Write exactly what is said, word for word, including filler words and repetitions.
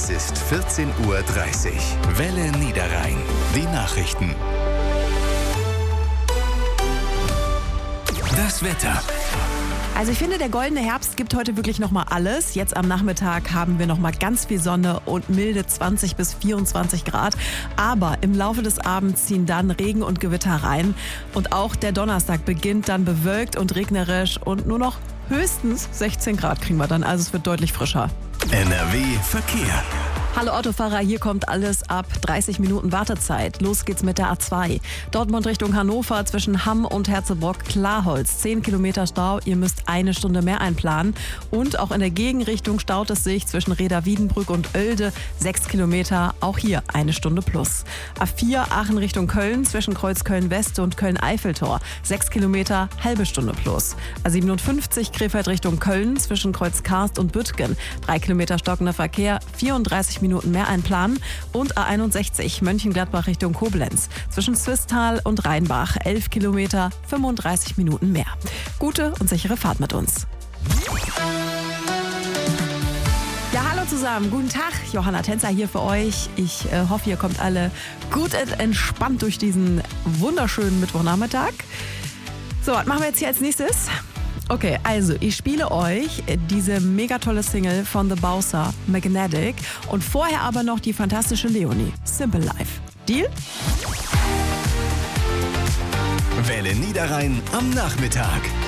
Es ist vierzehn Uhr dreißig. Welle Niederrhein. Die Nachrichten. Das Wetter. Also ich finde, der goldene Herbst gibt heute wirklich nochmal alles. Jetzt am Nachmittag haben wir nochmal ganz viel Sonne und milde zwanzig bis vierundzwanzig Grad. Aber im Laufe des Abends ziehen dann Regen und Gewitter rein. Und auch der Donnerstag beginnt dann bewölkt und regnerisch und nur noch höchstens sechzehn Grad kriegen wir dann. Also es wird deutlich frischer. N R W Verkehr. Hallo Autofahrer, hier kommt alles ab dreißig Minuten Wartezeit. Los geht's mit der A zwei. Dortmund Richtung Hannover zwischen Hamm und Herzebrock-Klarholz. zehn Kilometer Stau, ihr müsst eine Stunde mehr einplanen. Und auch in der Gegenrichtung staut es sich zwischen Reda-Wiedenbrück und Oelde. sechs Kilometer, auch hier eine Stunde plus. A vier Aachen Richtung Köln zwischen Kreuz Köln-West und Köln-Eiffeltor. sechs Kilometer, halbe Stunde plus. A siebenundfünfzig Krefeld Richtung Köln zwischen Kreuz Karst und Büttgen. drei Kilometer stockender Verkehr, vierunddreißig Minuten mehr einplanen. Und A einundsechzig Mönchengladbach Richtung Koblenz zwischen Swisttal und Rheinbach. elf Kilometer, fünfunddreißig Minuten mehr. Gute und sichere Fahrt mit uns. Ja, hallo zusammen, guten Tag. Johanna Tänzer hier für euch. Ich äh, hoffe, ihr kommt alle gut und entspannt durch diesen wunderschönen Mittwochnachmittag. So, was machen wir jetzt hier als nächstes? Okay, also ich spiele euch diese mega tolle Single von The Bowser, Magnetic, und vorher aber noch die fantastische Leonie, Simple Life. Deal? Welle Niederrhein am Nachmittag.